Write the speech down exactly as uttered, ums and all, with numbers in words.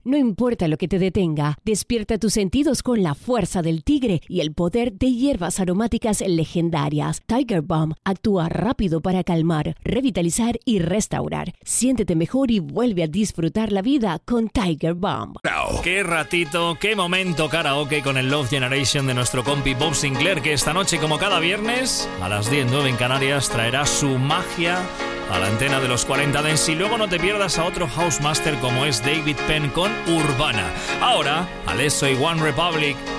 No importa lo que te detenga, despierta tus sentidos con la fuerza del tigre y el poder de hierbas aromáticas legendarias. Tiger Balm actúa rápido para calmar, revitalizar y restaurar. Siéntete mejor y vuelve a disfrutar la vida con Tiger Balm. Qué ratito, qué momento karaoke con el Love Generation de nuestro compi Bob Sinclair, que esta noche, como cada viernes, a las diez nueve en Canarias, traerá su magia a la antena de los cuarenta Dance. Y luego no te pierdas a otro house master como es David Penn con Urbana. Ahora, Alesso y One Republic